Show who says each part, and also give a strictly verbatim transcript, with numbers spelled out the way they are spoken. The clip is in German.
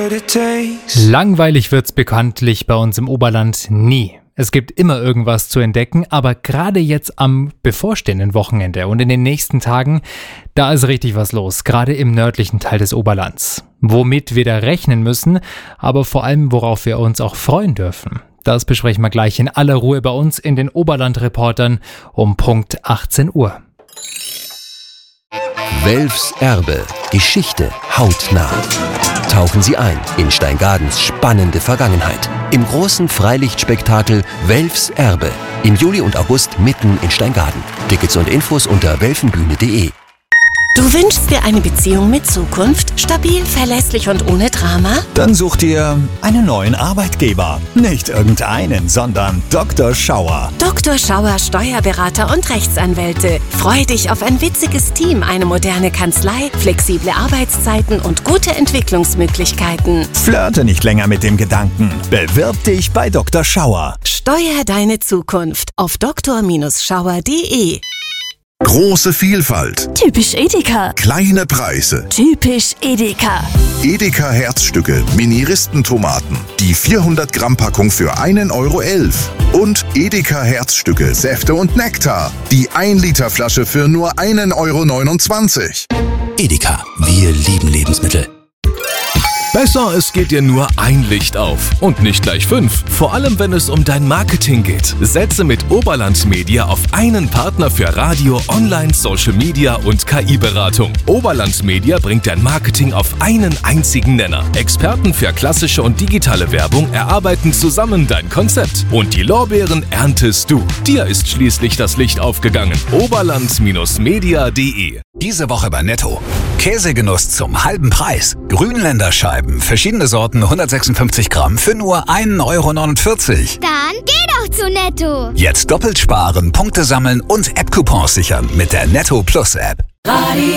Speaker 1: Langweilig wird's bekanntlich bei uns im Oberland nie. Es gibt immer irgendwas zu entdecken, aber gerade jetzt am bevorstehenden Wochenende und in den nächsten Tagen, da ist richtig was los, gerade im nördlichen Teil des Oberlands. Womit wir da rechnen müssen, aber vor allem worauf wir uns auch freuen dürfen. Das besprechen wir gleich in aller Ruhe bei uns in den Oberland-Reportern um Punkt achtzehn Uhr.
Speaker 2: Welfs Erbe. Geschichte hautnah. Tauchen Sie ein in Steingadens spannende Vergangenheit. Im großen Freilichtspektakel Welfs Erbe. Im Juli und August mitten in Steingaden. Tickets und Infos unter welfenbühne punkt de.
Speaker 3: Du wünschst dir eine Beziehung mit Zukunft? Stabil, verlässlich und ohne Drama?
Speaker 4: Dann such dir einen neuen Arbeitgeber. Nicht irgendeinen, sondern Doktor Schauer.
Speaker 3: Doktor Schauer, Steuerberater und Rechtsanwälte. Freu dich auf ein witziges Team, eine moderne Kanzlei, flexible Arbeitszeiten und gute Entwicklungsmöglichkeiten.
Speaker 4: Flirte nicht länger mit dem Gedanken. Bewirb dich bei Doktor Schauer.
Speaker 3: Steuer deine Zukunft auf doktor Schauer punkt de.
Speaker 5: Große Vielfalt.
Speaker 6: Typisch Edeka.
Speaker 5: Kleine Preise.
Speaker 6: Typisch Edeka.
Speaker 5: Edeka Herzstücke, Mini-Ristentomaten. Die vierhundert Gramm Packung für einen Euro elf. Und Edeka Herzstücke, Säfte und Nektar. Die ein Liter Flasche für nur einen Euro neunundzwanzig.
Speaker 2: Edeka. Wir lieben Lebensmittel.
Speaker 7: Besser, es geht dir nur ein Licht auf und nicht gleich fünf. Vor allem, wenn es um dein Marketing geht. Setze mit Oberland Media auf einen Partner für Radio, Online, Social Media und K I-Beratung. Oberland Media bringt dein Marketing auf einen einzigen Nenner. Experten für klassische und digitale Werbung erarbeiten zusammen dein Konzept. Und die Lorbeeren erntest du. Dir ist schließlich das Licht aufgegangen. Oberland Media punkt de.
Speaker 8: Diese Woche bei Netto. Käsegenuss zum halben Preis. Grünländer Scheiben, verschiedene Sorten, hundertsechsundfünfzig Gramm für nur einen Euro neunundvierzig.
Speaker 9: Dann geh doch zu Netto.
Speaker 8: Jetzt doppelt sparen, Punkte sammeln und App-Coupons sichern mit der Netto Plus App.
Speaker 3: Radio